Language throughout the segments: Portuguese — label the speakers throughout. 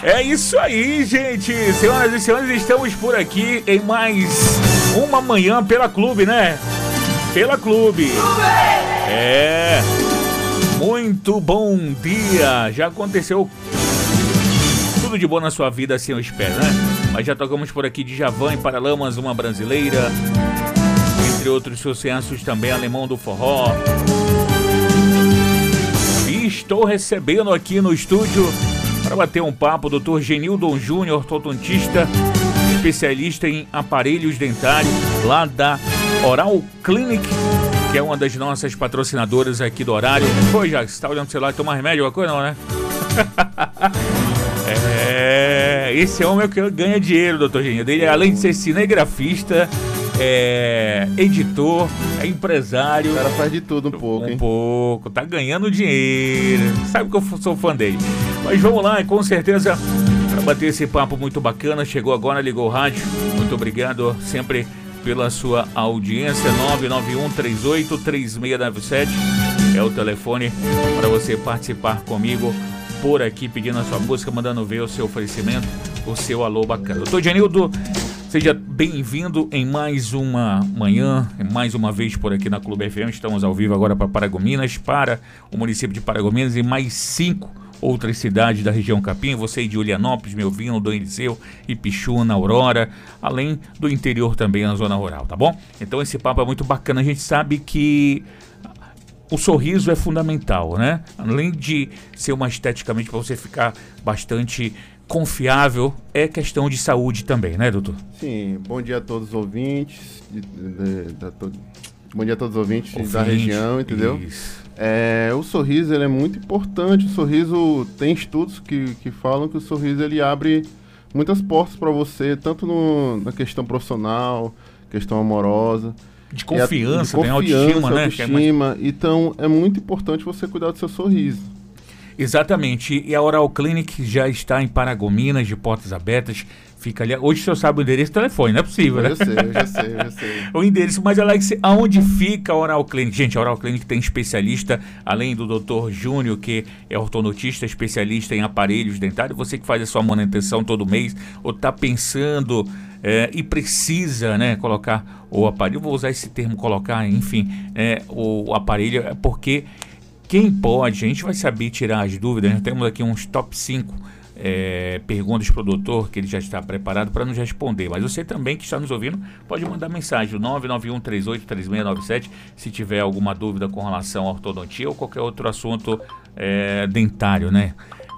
Speaker 1: É isso aí, gente. Senhoras e senhores, estamos por aqui em mais uma manhã pela Clube, né? Pela Clube. É. Muito bom dia. Já aconteceu tudo de bom na sua vida, assim eu espero, né? Mas já tocamos por aqui Djavan e Paralamas, uma brasileira. Entre outros sucessos também, Alemão do Forró. E estou recebendo aqui no estúdio para bater um papo o Dr. Genildon Júnior, ortodontista, especialista em aparelhos dentários, lá da Oral Clinic, que é uma das nossas patrocinadoras aqui do horário. Pô, já você tá olhando pro celular e tomar remédio, alguma coisa não, né? Esse homem é o que ganha dinheiro, doutor Genildon. Ele, além de ser cinegrafista, editor, é empresário.
Speaker 2: O cara faz de tudo um pouco, hein?
Speaker 1: Um pouco, tá ganhando dinheiro. Sabe que eu sou fã dele. Mas vamos lá, e com certeza, para bater esse papo muito bacana, chegou agora, ligou o rádio. Muito obrigado sempre pela sua audiência. 991-38-3697 é o telefone para você participar comigo por aqui, pedindo a sua música, mandando ver o seu oferecimento, o seu alô bacana. Doutor Genildon, seja bem-vindo em mais uma manhã, mais uma vez por aqui na Clube FM. Estamos ao vivo agora para Paragominas, para o município de Paragominas e mais 5 outras cidades da região Capim. Você de Julianópolis, Melvino, Dom Eliseu, Ipixuna, Aurora, além do interior também na zona rural, tá bom? Então esse papo é muito bacana. A gente sabe que o sorriso é fundamental, né? Além de ser uma esteticamente para você ficar bastante confiável, é questão de saúde também, né, doutor?
Speaker 2: Sim, bom dia a todos os ouvintes, bom dia a todos os ouvintes da região, entendeu?
Speaker 1: Isso.
Speaker 2: O sorriso, ele é muito importante. O sorriso, tem estudos que falam que o sorriso, ele abre muitas portas para você, tanto na questão profissional, questão amorosa.
Speaker 1: De confiança, tem autoestima, né?
Speaker 2: Autoestima. Então, é muito importante você cuidar do seu sorriso.
Speaker 1: Exatamente, e a Oral Clinic já está em Paragominas, de portas abertas, fica ali. Hoje o senhor sabe o endereço do telefone, não é possível, né?
Speaker 2: Eu já sei.
Speaker 1: O endereço, mas aonde fica a Oral Clinic? Gente, a Oral Clinic tem especialista, além do Dr. Júnior, que é ortodontista, especialista em aparelhos dentários, você que faz a sua manutenção todo mês, ou está pensando e precisa, né, colocar o aparelho, vou usar esse termo, colocar, enfim, o aparelho, porque quem pode, a gente vai saber tirar as dúvidas. Nós temos aqui uns top 5 perguntas para o doutor, que ele já está preparado para nos responder. Mas você também que está nos ouvindo, pode mandar mensagem, 991-38-3697, se tiver alguma dúvida com relação à ortodontia ou qualquer outro assunto dentário, né?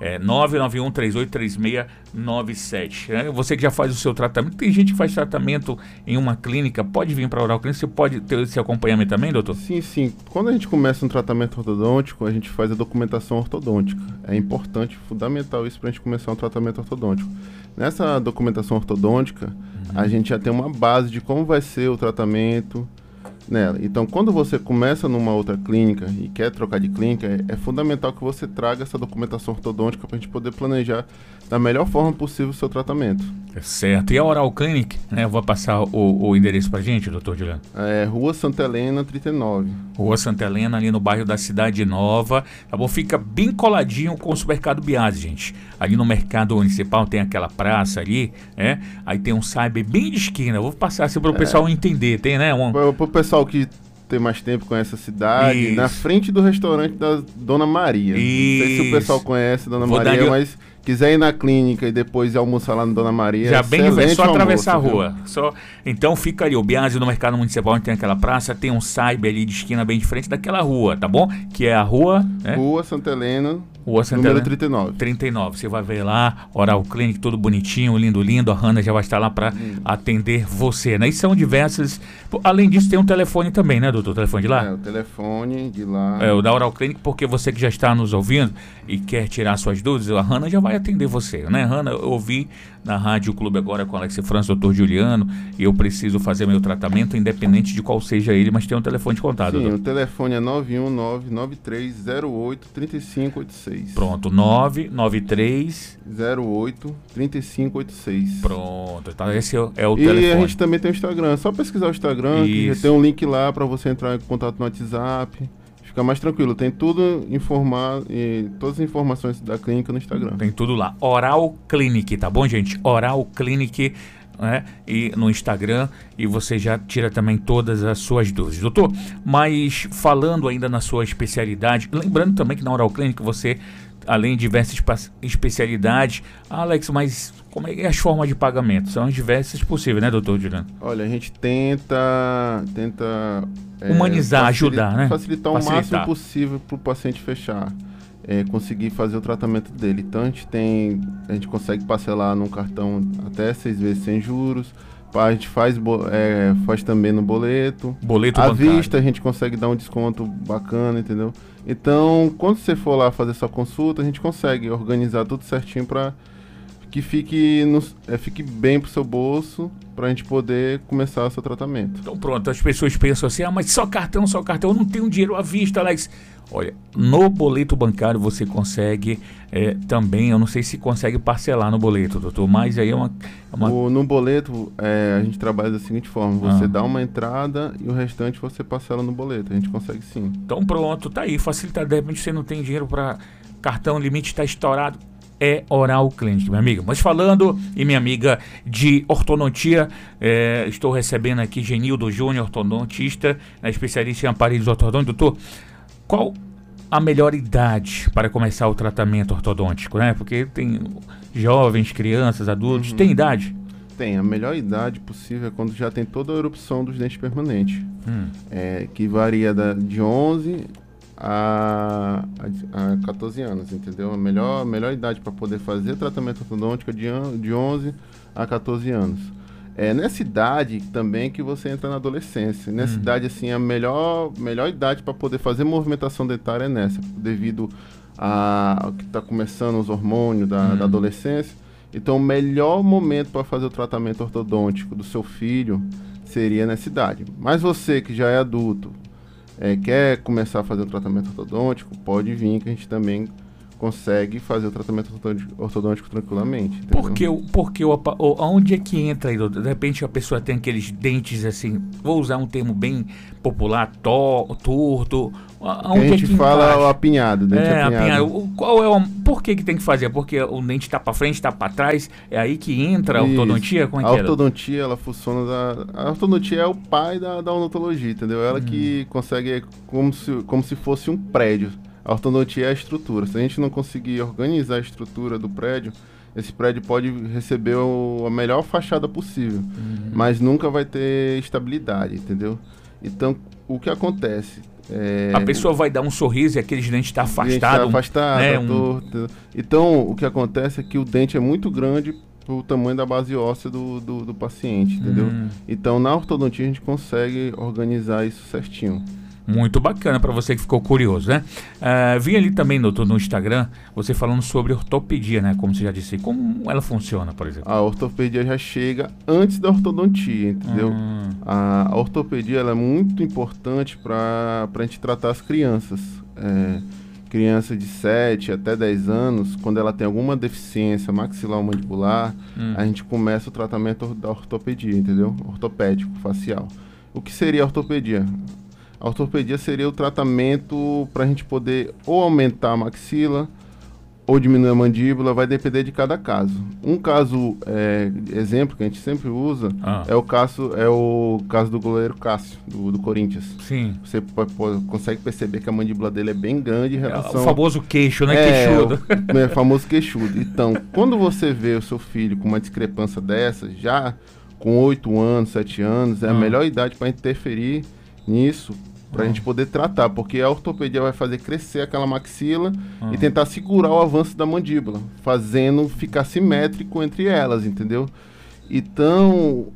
Speaker 1: 991-38-3697. Você que já faz o seu tratamento, tem gente que faz tratamento em uma clínica, pode vir para a Oral Clinic, você pode ter esse acompanhamento também, doutor?
Speaker 2: Sim. Quando a gente começa um tratamento ortodôntico, a gente faz a documentação ortodôntica. É importante, fundamental isso para a gente começar um tratamento ortodôntico. Nessa documentação ortodôntica, a gente já tem uma base de como vai ser o tratamento nela. Então, quando você começa numa outra clínica e quer trocar de clínica, é fundamental que você traga essa documentação ortodôntica para a gente poder planejar da melhor forma possível o seu tratamento.
Speaker 1: Certo. E a Oral Clinic, né? Eu vou passar o endereço para a gente, doutor Juliano.
Speaker 2: Rua Santa Helena, 39.
Speaker 1: Rua Santa Helena, ali no bairro da Cidade Nova, tá bom? Fica bem coladinho com o supermercado Biase, gente. Ali no mercado municipal tem aquela praça ali, né? Aí tem um cyber bem de esquina. Eu vou passar assim para o pessoal entender, tem, né? Para
Speaker 2: o pessoal que tem mais tempo, conhece a cidade, na frente do restaurante da Dona Maria.
Speaker 1: Isso.
Speaker 2: Não sei se o pessoal conhece a Dona Maria, mas quiser ir na clínica e depois ir almoçar lá na Dona Maria,
Speaker 1: já bem, é só atravessar a rua.
Speaker 2: Viu?
Speaker 1: Então fica ali, o Biase no mercado municipal, onde tem aquela praça, tem um cyber ali de esquina bem de frente daquela rua, tá bom? Que é a rua... né?
Speaker 2: Rua Santa Helena,
Speaker 1: número
Speaker 2: 39.
Speaker 1: 39. Você vai ver lá, Oral Clinic, tudo bonitinho, lindo. A Hanna já vai estar lá para atender você, né? E são diversas... Além disso, tem um telefone também, né, doutor? O telefone de lá?
Speaker 2: O telefone de lá.
Speaker 1: O da Oral Clinic, porque você que já está nos ouvindo e quer tirar suas dúvidas, a Hanna já vai atender você, né? Hanna, eu ouvi na Rádio Clube agora com Alex França, doutor Juliano, e eu preciso fazer meu tratamento, independente de qual seja ele, mas tem um telefone de contato,
Speaker 2: Sim,
Speaker 1: doutor.
Speaker 2: O telefone é 919-9308-3586.
Speaker 1: Pronto, 993...
Speaker 2: 08-3586.
Speaker 1: Pronto, tá, esse é o
Speaker 2: telefone.
Speaker 1: E
Speaker 2: a gente também tem o Instagram, só pesquisar o Instagram, que tem um link lá para você entrar em contato no WhatsApp, fica mais tranquilo. Tem tudo todas as informações da clínica no Instagram.
Speaker 1: Tem tudo lá. Oral Clinic, tá bom, gente? Oral Clinic, né? E no Instagram, e você já tira também todas as suas dúvidas. Doutor, mas falando ainda na sua especialidade, lembrando também que na Oral Clinic você, além de diversas especialidades, Alex, mas como é as formas de pagamento? São as diversas possíveis, né, doutor Juliano?
Speaker 2: Olha, a gente tenta
Speaker 1: humanizar, ajudar, né?
Speaker 2: Facilitar o máximo possível para o paciente fechar, conseguir fazer o tratamento dele. Então a gente consegue parcelar num cartão até 6 vezes sem juros. A gente faz também no boleto.
Speaker 1: Boleto
Speaker 2: à
Speaker 1: bancário.
Speaker 2: Vista a gente consegue dar um desconto bacana, entendeu? Então, quando você for lá fazer sua consulta, a gente consegue organizar tudo certinho para que fique bem pro seu bolso, pra gente poder começar o seu tratamento.
Speaker 1: Então pronto, as pessoas pensam assim, mas só cartão, eu não tenho dinheiro à vista, Alex. Olha, no boleto bancário você consegue também, eu não sei se consegue parcelar no boleto, doutor, mas aí é uma...
Speaker 2: No boleto, a gente trabalha da seguinte forma, você dá uma entrada e o restante você parcela no boleto, a gente consegue sim.
Speaker 1: Então pronto, tá aí, facilita, de repente você não tem dinheiro para cartão, o limite está estourado, é Oral Clinic, minha amiga. Mas falando, e minha amiga de ortodontia, estou recebendo aqui Genildo Júnior, ortodontista, especialista em aparelhos ortodônticos. Doutor, qual a melhor idade para começar o tratamento ortodôntico, né? Porque tem jovens, crianças, adultos, tem idade?
Speaker 2: Tem, a melhor idade possível é quando já tem toda a erupção dos dentes permanentes, que varia de 11 a 14 anos, entendeu? A melhor idade para poder fazer tratamento ortodôntico é de 11 a 14 anos. Nessa idade também que você entra na adolescência. Nessa idade, assim, a melhor idade para poder fazer movimentação dentária é nessa, devido ao que está começando os hormônios da adolescência. Então, o melhor momento para fazer o tratamento ortodôntico do seu filho seria nessa idade. Mas você que já é adulto, quer começar a fazer o tratamento ortodôntico, pode vir que a gente também consegue fazer o tratamento ortodôntico tranquilamente.
Speaker 1: Porque onde é que entra aí? De repente a pessoa tem aqueles dentes assim, vou usar um termo bem popular, torto.
Speaker 2: A gente fala o apinhado, dente apinhado.
Speaker 1: Por que tem que fazer? Porque o dente está para frente, está para trás, é aí que entra a ortodontia? Como é que
Speaker 2: a ortodontia, ela funciona a ortodontia é o pai da odontologia, entendeu? Ela que consegue, como se fosse um prédio. A ortodontia é a estrutura. Se a gente não conseguir organizar a estrutura do prédio, esse prédio pode receber a melhor fachada possível, mas nunca vai ter estabilidade, entendeu? Então, o que acontece?
Speaker 1: A pessoa vai dar um sorriso e aquele dente está afastado.
Speaker 2: Torto. Então, o que acontece é que o dente é muito grande pro tamanho da base óssea do paciente, entendeu? Então, na ortodontia, a gente consegue organizar isso certinho.
Speaker 1: Muito bacana para você que ficou curioso, né? Vi ali também no Instagram você falando sobre ortopedia, né? Como você já disse, como ela funciona, por exemplo?
Speaker 2: A ortopedia já chega antes da ortodontia, entendeu? A ortopedia ela é muito importante para a gente tratar as crianças. Criança de 7 até 10 anos, quando ela tem alguma deficiência maxilar-mandibular, a gente começa o tratamento da ortopedia, entendeu? Ortopédico, facial. O que seria a ortopedia? A ortopedia seria o tratamento para a gente poder ou aumentar a maxila ou diminuir a mandíbula, vai depender de cada caso. Um caso, exemplo que a gente sempre usa, é o caso do goleiro Cássio, do Corinthians.
Speaker 1: Sim.
Speaker 2: Você consegue perceber que a mandíbula dele é bem grande em relação...
Speaker 1: o famoso queixo, né? Queixudo.
Speaker 2: O famoso queixudo. Então, quando você vê o seu filho com uma discrepância dessa, já com 8 anos, 7 anos, é a melhor idade para interferir nisso, para a gente poder tratar, porque a ortopedia vai fazer crescer aquela maxila e tentar segurar o avanço da mandíbula, fazendo ficar simétrico entre elas, entendeu? Então,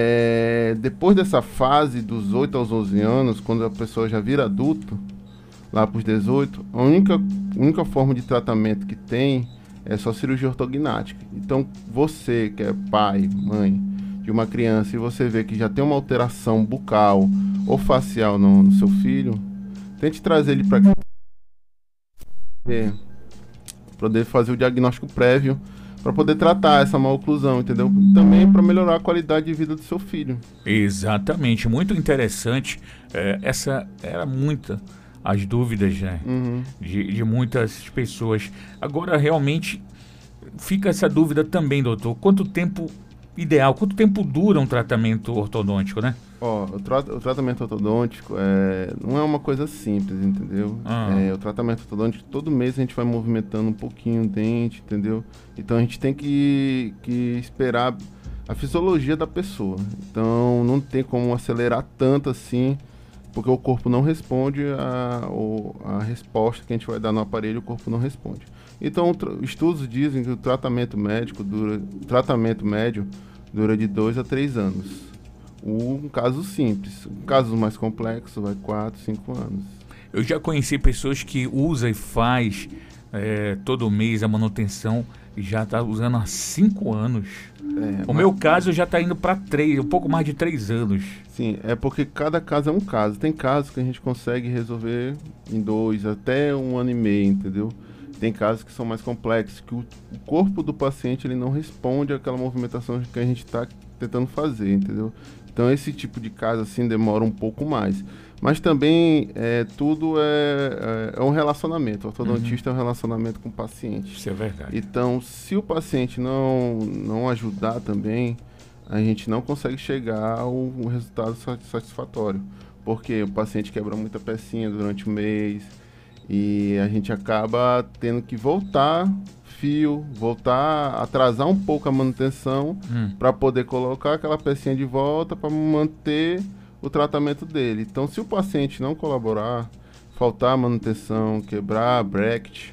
Speaker 2: depois dessa fase dos 8 aos 11 anos, quando a pessoa já vira adulto, lá para os 18, a única forma de tratamento que tem é só cirurgia ortognática. Então, você que é pai, mãe de uma criança e você vê que já tem uma alteração bucal ou facial no seu filho, tente trazer ele para poder fazer o diagnóstico prévio para poder tratar essa maloclusão, entendeu? Também para melhorar a qualidade de vida do seu filho.
Speaker 1: Exatamente, muito interessante. Essa era muita as dúvidas, né? De muitas pessoas. Agora, realmente, fica essa dúvida também, doutor. Quanto tempo ideal, quanto tempo dura um tratamento ortodôntico, né?
Speaker 2: O tratamento ortodôntico não é uma coisa simples, entendeu? O tratamento ortodôntico, todo mês a gente vai movimentando um pouquinho o dente, entendeu? Então a gente tem que esperar a fisiologia da pessoa. Então não tem como acelerar tanto assim, porque o corpo não responde a resposta que a gente vai dar no aparelho, o corpo não responde. Então estudos dizem que o tratamento médio dura de 2 a 3 anos. Um caso simples. Casos mais complexos vai 4, 5 anos.
Speaker 1: Eu já conheci pessoas que usam e faz todo mês a manutenção e já está usando há 5 anos. O meu caso já está indo para 3, um pouco mais de 3 anos.
Speaker 2: Sim, é porque cada caso é um caso. Tem casos que a gente consegue resolver em 2 até 1 ano e meio, entendeu? Tem casos que são mais complexos, que o corpo do paciente ele não responde àquela movimentação que a gente está tentando fazer, entendeu? Então esse tipo de caso assim demora um pouco mais. Mas também tudo é um relacionamento. O ortodontista é um relacionamento com o paciente.
Speaker 1: Isso é verdade.
Speaker 2: Então, se o paciente não ajudar também, a gente não consegue chegar a um resultado satisfatório. Porque o paciente quebra muita pecinha durante o mês e a gente acaba tendo que voltar atrasar um pouco a manutenção para poder colocar aquela pecinha de volta para manter o tratamento dele. Então, se o paciente não colaborar, faltar manutenção, quebrar bracket,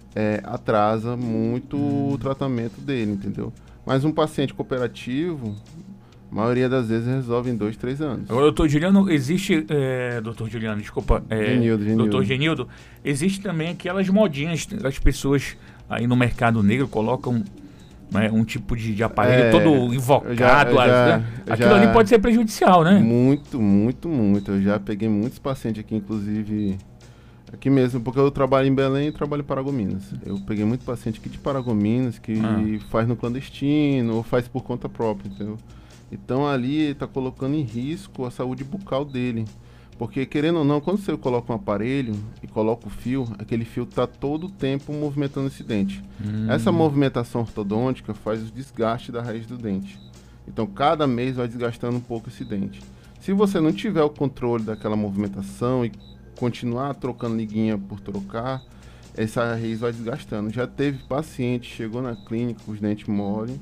Speaker 2: atrasa muito o tratamento dele, entendeu? Mas um paciente cooperativo, a maioria das vezes resolve em 2, 3 anos.
Speaker 1: Agora, doutor Juliano, existe... doutor Juliano, desculpa.
Speaker 2: Genildo.
Speaker 1: Doutor Genildo, existe também aquelas modinhas, as pessoas aí no mercado negro colocam um tipo de aparelho todo invocado. Aquilo ali pode ser prejudicial, né?
Speaker 2: Muito, muito, muito. Eu já peguei muitos pacientes aqui, inclusive... Aqui mesmo, porque eu trabalho em Belém e trabalho em Paragominas. Eu peguei muito paciente aqui de Paragominas que faz no clandestino ou faz por conta própria, entendeu? Então ali está colocando em risco a saúde bucal dele. Porque, querendo ou não, quando você coloca um aparelho e coloca o fio, aquele fio está todo o tempo movimentando esse dente. Essa movimentação ortodôntica faz o desgaste da raiz do dente. Então, cada mês vai desgastando um pouco esse dente. Se você não tiver o controle daquela movimentação e continuar trocando liguinha por trocar, essa raiz vai desgastando. Já teve paciente, chegou na clínica com os dentes mole,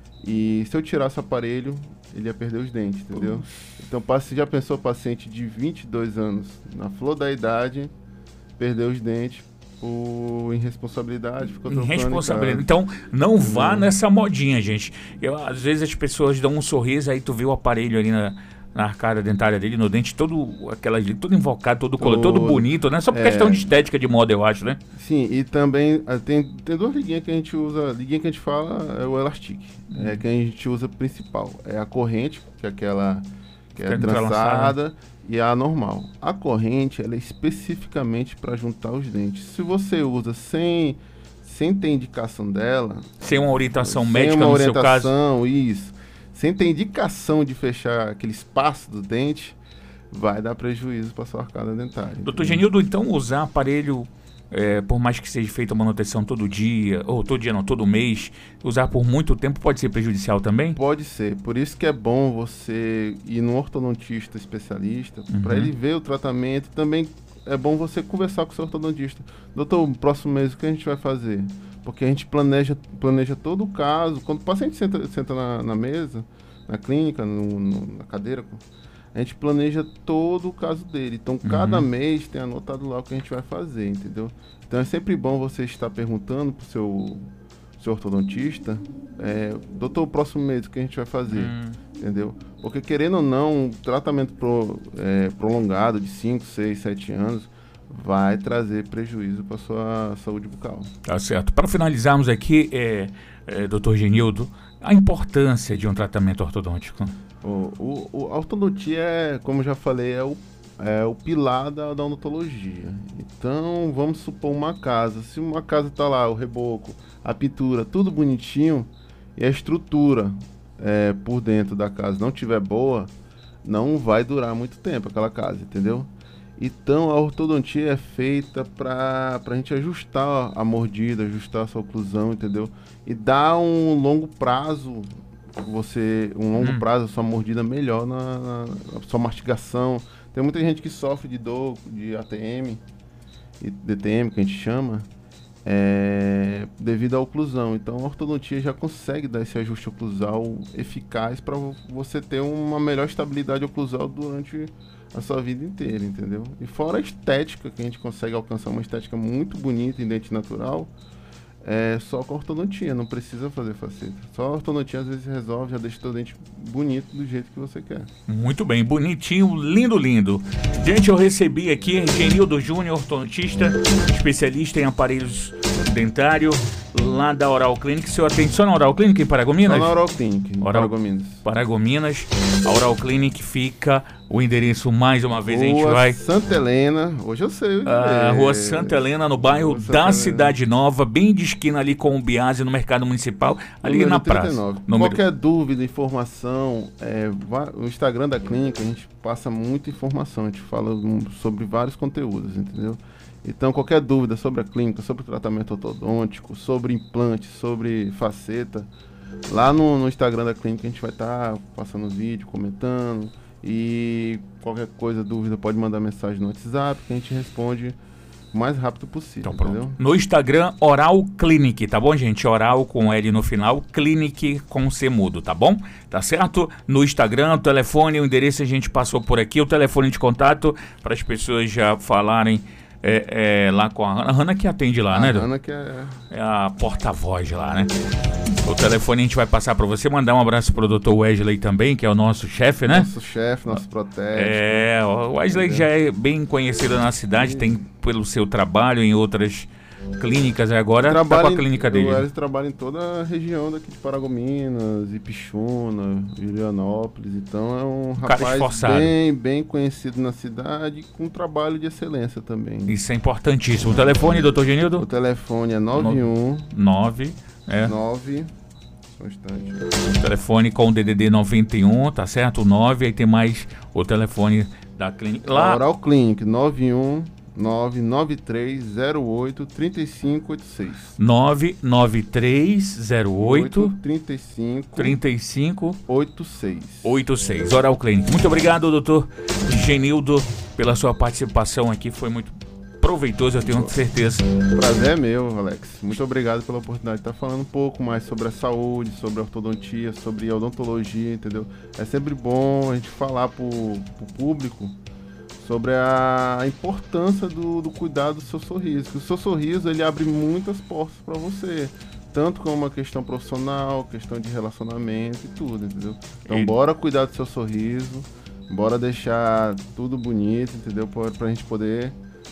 Speaker 2: e se eu tirasse o aparelho, ele ia perder os dentes, entendeu? Então, já pensou paciente de 22 anos, na flor da idade, perdeu os dentes por irresponsabilidade, ficou trocando.
Speaker 1: Irresponsabilidade. Então, não vá nessa modinha, gente. Às vezes as pessoas dão um sorriso, aí tu vê o aparelho ali na arcada dentária dele, no dente, todo invocado, todo bonito, né? Só por questão de estética de moda, eu acho, né?
Speaker 2: Sim, e também tem 2 liguinhas que a gente usa. A liguinha que a gente fala é o elastic, que a gente usa principal. É a corrente, que é aquela que é trançada, e a normal. A corrente, ela é especificamente para juntar os dentes. Se você usa sem ter indicação dela...
Speaker 1: Sem uma orientação médica, no seu caso?
Speaker 2: Isso. Sem ter indicação de fechar aquele espaço do dente, vai dar prejuízo para sua arcada dentária.
Speaker 1: Doutor Genildo, então usar aparelho, por mais que seja feita a manutenção todo dia, ou todo mês, usar por muito tempo pode ser prejudicial também?
Speaker 2: Pode ser. Por isso que é bom você ir num ortodontista especialista, para ele ver o tratamento. Também é bom você conversar com o seu ortodontista. Doutor, próximo mês o que a gente vai fazer? Porque a gente planeja todo o caso. Quando o paciente senta na mesa, na clínica, na cadeira, a gente planeja todo o caso dele. Então, cada mês tem anotado lá o que a gente vai fazer, entendeu? Então, é sempre bom você estar perguntando para o seu ortodontista, doutor, o próximo mês o que a gente vai fazer, entendeu? Porque, querendo ou não, um tratamento prolongado de 5, 6, 7 anos vai trazer prejuízo para a sua saúde bucal.
Speaker 1: Tá certo. Para finalizarmos aqui, doutor Genildo, a importância de um tratamento ortodôntico.
Speaker 2: A ortodontia, como eu já falei, é o pilar da odontologia. Então, vamos supor uma casa. Se uma casa está lá, o reboco, a pintura, tudo bonitinho, e a estrutura por dentro da casa não tiver boa, não vai durar muito tempo aquela casa, entendeu? Então, a ortodontia é feita pra gente ajustar a mordida, ajustar a sua oclusão, entendeu? E dar um longo prazo, a sua mordida melhor na sua mastigação. Tem muita gente que sofre de dor, de ATM, e DTM, que a gente chama, devido à oclusão. Então, a ortodontia já consegue dar esse ajuste oclusal eficaz para você ter uma melhor estabilidade oclusal durante a sua vida inteira, entendeu? E fora a estética, que a gente consegue alcançar uma estética muito bonita em dente natural, só com a ortodontia, não precisa fazer faceta. Só a ortodontia às vezes resolve, já deixa o teu dente bonito do jeito que você quer.
Speaker 1: Muito bem, bonitinho, lindo, lindo. Gente, eu recebi aqui Genildo Júnior, ortodontista, especialista em aparelhos dentários, lá da Oral Clinic. O senhor atende só na Oral Clinic em Paragominas?
Speaker 2: Só na Oral Clinic, Paragominas.
Speaker 1: Paragominas. A Oral Clinic fica, o endereço mais uma vez,
Speaker 2: Rua
Speaker 1: a gente vai...
Speaker 2: Santa Helena, hoje eu sei o endereço.
Speaker 1: Rua Santa Helena, no bairro da Cidade Nova, bem de esquina ali com o Biase, no Mercado Municipal, ali
Speaker 2: número
Speaker 1: na
Speaker 2: 39.
Speaker 1: praça.
Speaker 2: Qualquer dúvida, informação, no Instagram da clínica a gente passa muita informação, a gente fala sobre vários conteúdos, entendeu? Então, qualquer dúvida sobre a clínica, sobre o tratamento ortodôntico, sobre implante, sobre faceta, lá no Instagram da clínica a gente vai estar passando vídeo, comentando, e qualquer coisa, dúvida, pode mandar mensagem no WhatsApp que a gente responde o mais rápido possível,
Speaker 1: então,
Speaker 2: entendeu?
Speaker 1: No Instagram, Oral Clinic, tá bom, gente? Oral com L no final, Clinic com C mudo, tá bom? Tá certo? No Instagram, o telefone, o endereço a gente passou por aqui, o telefone de contato para as pessoas já falarem lá com a Hanna que atende lá, né?
Speaker 2: A Hanna que é
Speaker 1: a porta-voz lá, né? O telefone a gente vai passar para você, mandar um abraço pro Dr. Wesley também, que é o nosso chefe, né?
Speaker 2: Nosso chefe, nosso protético.
Speaker 1: O Wesley já é bem conhecido na cidade, tem pelo seu trabalho em outras clínicas, agora tá com a clínica dele.
Speaker 2: O Wesley trabalha em toda a região daqui de Paragominas, Ipixuna, Julianópolis, então é um rapaz bem conhecido na cidade, com um trabalho de excelência também.
Speaker 1: Isso é importantíssimo. O telefone, doutor Genildo?
Speaker 2: O telefone é
Speaker 1: 9
Speaker 2: só um instante.
Speaker 1: O telefone com o DDD 91, tá certo? O 9, aí tem mais o telefone da clínica. Lá...
Speaker 2: Oral Clinic, 91993083586.
Speaker 1: 993083586. Oral Clinic. Muito obrigado, doutor Genildo, pela sua participação aqui. Foi muito proveitoso, eu tenho certeza.
Speaker 2: Prazer é meu, Alex. Muito obrigado pela oportunidade de estar falando um pouco mais sobre a saúde, sobre a ortodontia, sobre a odontologia, entendeu? É sempre bom a gente falar pro público sobre a importância do cuidado do seu sorriso. Que o seu sorriso, ele abre muitas portas para você, tanto como uma questão profissional, questão de relacionamento e tudo, entendeu? Então, bora cuidar do seu sorriso, bora deixar tudo bonito, entendeu? Pra gente poder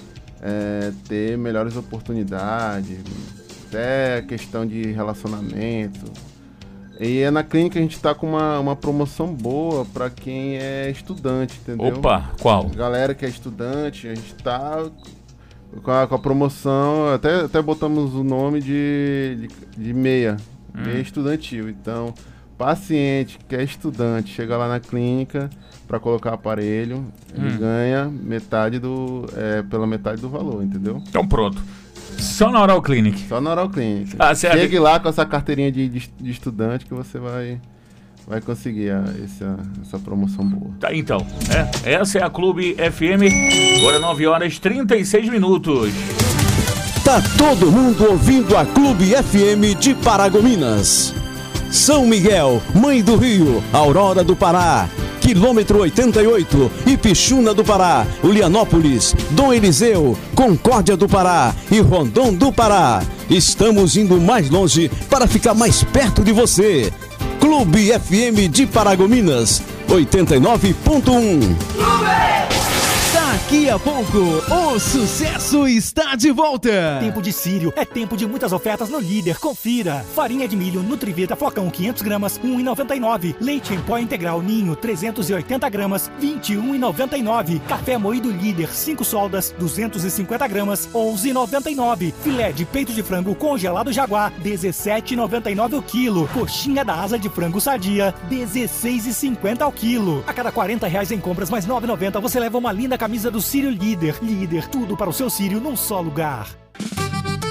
Speaker 2: ter melhores oportunidades, até questão de relacionamento. E na clínica a gente tá com uma promoção boa para quem é estudante, entendeu?
Speaker 1: Opa, qual?
Speaker 2: Galera que é estudante, a gente tá com a promoção, até botamos o nome de meia estudantil. Então, paciente que é estudante, chega lá na clínica para colocar aparelho, ele ganha pela metade do valor, entendeu?
Speaker 1: Então pronto. Só na Oral Clinic.
Speaker 2: Só na Oral Clinic.
Speaker 1: Chegue
Speaker 2: lá com essa carteirinha de estudante que você vai conseguir essa promoção boa.
Speaker 1: Tá, então. Essa é a Clube FM. Agora 9h36.
Speaker 3: Tá todo mundo ouvindo a Clube FM de Paragominas. São Miguel, Mãe do Rio, Aurora do Pará, quilômetro 88, Ipixuna do Pará, Ulianópolis, Dom Eliseu, Concórdia do Pará e Rondon do Pará. Estamos indo mais longe para ficar mais perto de você. Clube FM de Paragominas, 89.1. Daqui a pouco, o sucesso está de volta.
Speaker 4: Tempo de Sírio é tempo de muitas ofertas no Líder. Confira. Farinha de milho Nutrivita Flocão 500 gramas, R$ 1,99. Leite em pó integral Ninho 380 gramas, R$ 21,99. Café moído Líder 5 soldas, 250 gramas, R$ 11,99. Filé de peito de frango congelado Jaguar, R$ 17,99 o quilo. Coxinha da asa de frango Sadia, R$ 16,50 ao quilo. A cada R$ 40 em compras mais R$ 9,90 você leva uma linda camisa do do Círio Líder. Líder, tudo para o seu círio num só lugar.